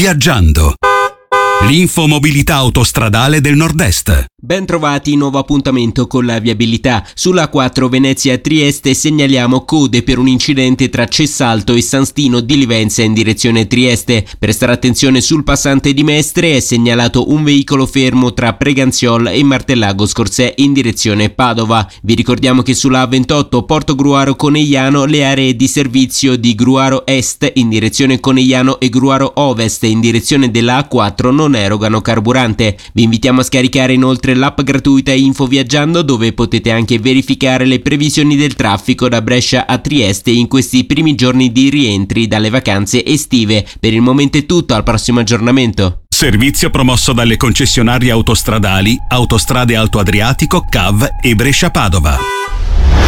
Viaggiando. L'infomobilità autostradale del Nord-Est. Ben trovati, nuovo appuntamento con la viabilità. Sulla A4 Venezia-Trieste segnaliamo code per un incidente tra Cessalto e San Stino di Livenza in direzione Trieste. Prestare attenzione sul passante di Mestre, è segnalato un veicolo fermo tra Preganziol e Martellago Scorsè in direzione Padova. Vi ricordiamo che sulla A28 Porto Gruaro Conegliano le aree di servizio di Gruaro Est in direzione Conegliano e Gruaro Ovest in direzione della A4 non erogano carburante. Vi invitiamo a scaricare inoltre l'app gratuita Info Viaggiando, dove potete anche verificare le previsioni del traffico da Brescia a Trieste in questi primi giorni di rientri dalle vacanze estive. Per il momento è tutto, al prossimo aggiornamento. Servizio promosso dalle concessionarie autostradali Autostrade Alto Adriatico, CAV e Brescia Padova.